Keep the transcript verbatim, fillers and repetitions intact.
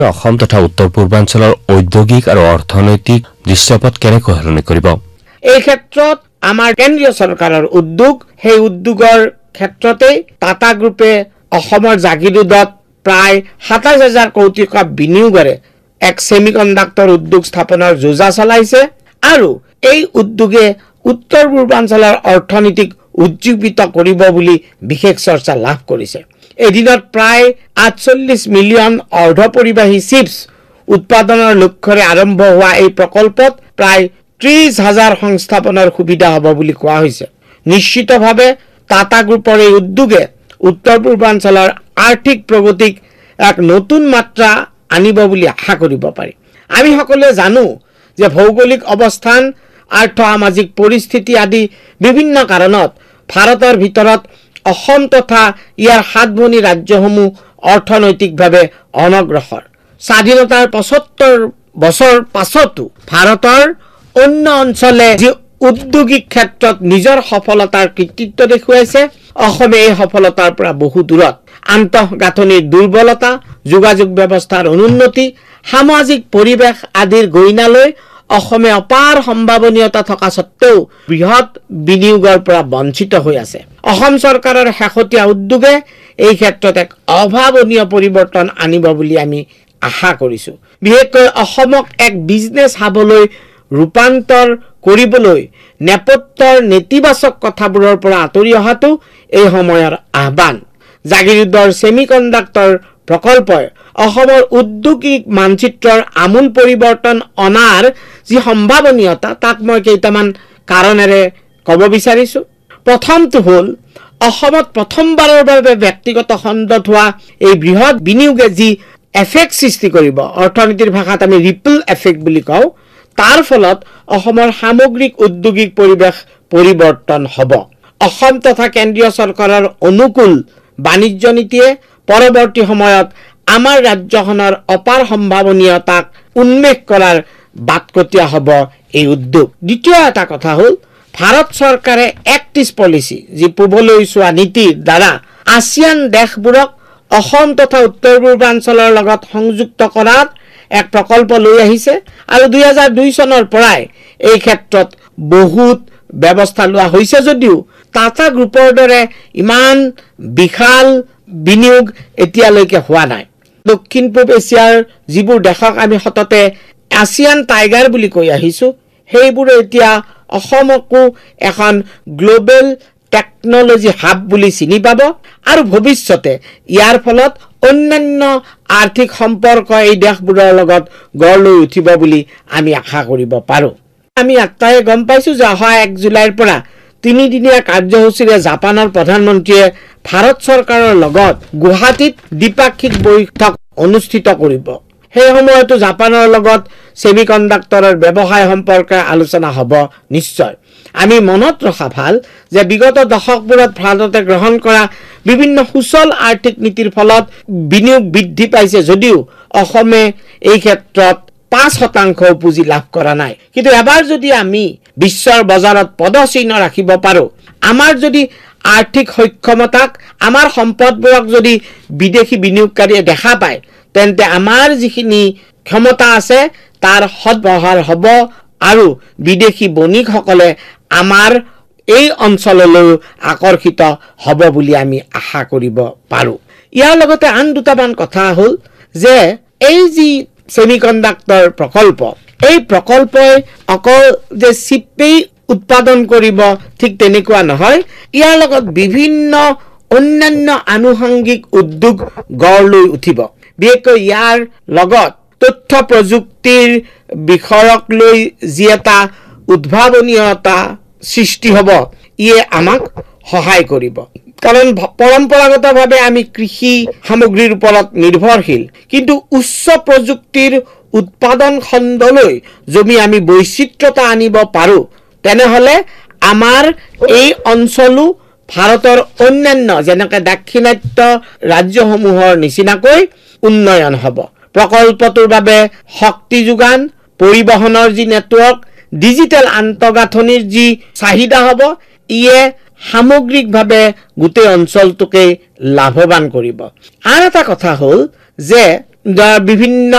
অসম তথা উত্তৰ পূৰ্বাঞ্চলৰ ঔদ্যোগিক আৰু অৰ্থনৈতিক দৃশ্যপট কেনেকৈ সলনি কৰিব? এই ক্ষেত্ৰত আমাৰ কেন্দ্ৰীয় চৰকাৰৰ উদ্যোগ, সেই উদ্যোগৰ ক্ষেত্ৰতে টাটা গ্ৰুপে অসমৰ জাগিৰোডত প্ৰায় সাতাইশ হাজাৰ কোটি টকা বিনিয়োগেৰে এক ছেমিকণ্ডাক্টৰ উদ্যোগ স্থাপনৰ যোজা চলাইছে আৰু এই উদ্যোগে উত্তৰ পূৰ্বাঞ্চলৰ অৰ্থনীতিক উজ্জীৱিত কৰিব বুলি বিশেষ চৰ্চা লাভ কৰিছে। এদিনত প্ৰায় আঠচল্লিছ মিলিয়ন অৰ্ধপৰিবাহী চিপছ উৎপাদনৰ লক্ষ্যৰে আৰম্ভ হোৱা এই প্ৰকল্পত প্ৰায় ত্ৰিশ হাজাৰ সংস্থাপনৰ সুবিধা হ'ব বুলি কোৱা হৈছে। নিশ্চিতভাৱে টাটা গ্ৰুপৰ এই উদ্যোগে উত্তৰ পূৰ্বাঞ্চলৰ আৰ্থিক প্ৰগতিক এক নতুন মাত্ৰা আনিব বুলি আশা কৰিব পাৰি। আমি সকলোৱে জানো যে ভৌগোলিক অৱস্থান, আৰ্থ সামাজিক পৰিস্থিতি আদি বিভিন্ন কাৰণত ভাৰতৰ ভিতৰত অসম তথা ইয়াৰ সাতভনী ৰাজ্যসমূহ অৰ্থনৈতিকভাৱে অনগ্ৰসৰ। স্বাধীনতাৰ পঁচত্তৰ বছৰ পাছতো ভাৰতৰ অন্য অঞ্চলে যি উদ্যোগিক ক্ষেত্ৰত নিজৰ সফলতাৰ কৃতিত্ব দেখুৱাইছে, অসমে এই সফলতাৰ পৰা বহু দূৰত। আন্তঃগাঁথনিৰ দুৰ্বলতা, যোগাযোগ ব্যৱস্থাৰ অনুন্নতি, সামাজিক পৰিৱেশ আদিৰ গইনালৈ অসমে অপাৰ সম্ভাৱনীয়তা থকা স্বত্তেও বৃহৎ বিনিয়োগৰ পৰা বঞ্চিত হৈ আছে। অসম চৰকাৰৰ শেহতীয়া উদ্যোগে এই ক্ষেত্ৰত এক অভাৱনীয় পৰিৱৰ্তন আনিব বুলি আমি আশা কৰিছোঁ। বিশেষকৈ অসমক এক বিজনেছ হাবলৈ ৰূপান্তৰ কৰিবলৈ নেপথ্যৰ নেতিবাচক কথাবোৰৰ পৰা আঁতৰি অহাটো এই সময়ৰ আহ্বান। জাগিৰোডৰ ছেমিকণ্ডাক্টৰ প্ৰকল্পই অসমৰ উদ্যোগিক মানচিত্ৰৰ আমূল পৰিৱৰ্তন অনাৰ যি সম্ভাৱনীয়তা, তাক মই কেইটামান কাৰণেৰে ক'ব বিচাৰিছোঁ। প্ৰথমটো হ'ল অসমত প্ৰথমবাৰৰ বাবে ব্যক্তিগত খণ্ডত হোৱা এই বৃহৎ বিনিয়োগে যি এফেক্ট সৃষ্টি কৰিব, অৰ্থনীতিৰ ভাষাত আমি ৰিপল এফেক্ট বুলি কওঁ, তাৰ ফলত অসমৰ সামগ্ৰিক উদ্যোগিক পৰিৱেশ পৰিৱৰ্তন হ'ব। অসম তথা কেন্দ্ৰীয় চৰকাৰৰ অনুকূল বাণিজ্য নীতিয়ে পৰৱৰ্তী সময়ত আমাৰ ৰাজ্যখনৰ অপাৰ সম্ভাৱনীয়তাক উন্মেষ কৰাৰ বাটকটীয়া হ'ব এই উদ্যোগ। দ্বিতীয় এটা কথা হ'ল ভাৰত চৰকাৰে এক্ট ইষ্ট পলিচি, যি পূবলৈ চোৱা নীতিৰ দ্বাৰা আছিয়ান দেশবোৰক অসম তথা উত্তৰ পূৰ্বাঞ্চলৰ লগত সংযুক্ত কৰাৰ এক প্ৰকল্প লৈ আহিছে আৰু দুই হাজাৰ দুই চনৰ পৰাই এই ক্ষেত্ৰত বহুত ব্যৱস্থা লোৱা হৈছে যদিও টাটা গ্ৰুপৰ দৰে ইমান বিশাল বিনিয়োগ এতিয়ালৈকে হোৱা নাই। দক্ষিণ পূব এছিয়াৰ যিবোৰ দেশক আমি সততে আছিয়ান টাইগাৰ বুলি কৈ আহিছোঁ, সেইবোৰে এতিয়া অসমকো এখন গ্ল'বেল টেকন'লজি হাব বুলি চিনি পাব আৰু ভৱিষ্যতে ইয়াৰ ফলত অন্যান্য আৰ্থিক সম্পৰ্ক এই দেশবোৰৰ লগত গঢ় লৈ উঠিব বুলি আমি আশা কৰিব পাৰোঁ। আমি আটাইয়ে গম পাইছোঁ যে অহা এক জুলাইৰ পৰা তিনিদিনীয়া কাৰ্যসূচীৰে জাপানৰ প্ৰধানমন্ত্ৰীয়ে ভাৰত চৰকাৰৰ লগত গুৱাহাটীত দ্বিপাক্ষিক বৈঠক অনুষ্ঠিত কৰিব। সেই সময়তো জাপানৰ লগত ছেমিকণ্ডাক্টৰৰ ব্যৱসায় সম্পৰ্কে আলোচনা হ'ব নিশ্চয়। আমি মনত ৰখা ভাল যে বিগত দশকবোৰত ভাৰততে গ্ৰহণ কৰা বিভিন্ন সুচল আৰ্থিক নীতিৰ ফলত বিনিয়োগ বৃদ্ধি পাইছে যদিও অসমে এই ক্ষেত্ৰত পাঁচ শতাংশ পুঁজি লাভ কৰা নাই। কিন্তু এবাৰ যদি আমি বিশ্বৰ বজাৰত পদচিহ্ন ৰাখিব পাৰোঁ, আমাৰ যদি আৰ্থিক সক্ষমতাক, আমাৰ সম্পদবোৰক যদি বিদেশী বিনিয়োগকাৰীয়ে দেখা পায়, তেন্তে আমাৰ যিখিনি ক্ষমতা আছে তাৰ সদ্ব্যৱহাৰ হ'ব আৰু বিদেশী বণিকসকলে আমাৰ এই অঞ্চললৈ আকৰ্ষিত হ'ব বুলি আমি আশা কৰিব পাৰোঁ। ইয়াৰ লগতে আন দুটামান কথা হ'ল যে এই যি ছেমিকণ্ডাক্টৰ প্ৰকল্প, এই প্ৰকল্পই অকল যে চিপেই উৎপাদন কৰিব ঠিক তেনেকুৱা নহয়, ইয়াৰ লগত বিভিন্ন অন্যান্য আনুষংগিক উদ্যোগ গঢ় লৈ উঠিব। বিশেষকৈ ইয়াৰ লগত তথ্য প্ৰযুক্তিৰ বিষয়ক লৈ যি এটা উদ্ভাৱনীয়তা সৃষ্টি হ'ব, ইয়ে আমাক সহায় কৰিব। কাৰণ পৰম্পৰাগতভাৱে আমি কৃষি সামগ্ৰীৰ ওপৰত নিৰ্ভৰশীল, কিন্তু উচ্চ প্ৰযুক্তিৰ উৎপাদন খণ্ডলৈ যদি আমি বৈচিত্ৰতা আনিব পাৰোঁ, তেনেহ'লে আমাৰ এই অঞ্চলো ভাৰতৰ অন্যান্য যেনেকৈ দাক্ষিণাত্য ৰাজ্যসমূহৰ নিচিনাকৈ উন্নয়ন হ'ব। প্ৰকল্পটোৰ বাবে শক্তি যোগান, পৰিবহণৰ যি নেটৱৰ্ক, ডিজিটেল আন্তঃগাঁথনিৰ যি চাহিদা হ'ব, ইয়ে সামগ্ৰিকভাৱে গোটেই অঞ্চলটোকে লাভৱান কৰিব। আন এটা কথা হ'ল যে বিভিন্ন